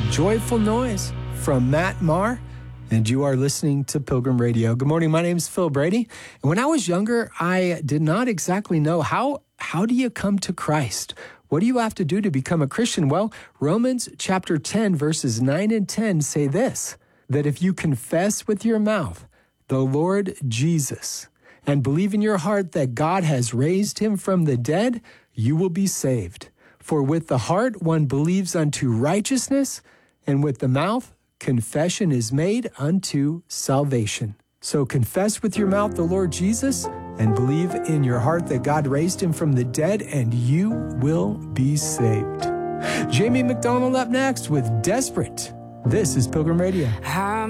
Joyful Noise from Matt Maher, and you are listening to Pilgrim Radio. Good morning, my name is Phil Brady, and when I was younger, I did not exactly know how do you come to Christ? What do you have to do to become a Christian? Well, Romans chapter 10, verses 9 and 10 say this, that if you confess with your mouth the Lord Jesus and believe in your heart that God has raised him from the dead, you will be saved. For with the heart one believes unto righteousness, and with the mouth confession is made unto salvation. So confess with your mouth the Lord Jesus and believe in your heart that God raised him from the dead, and you will be saved. Jamie McDonald up next with Desperate. This is Pilgrim Radio.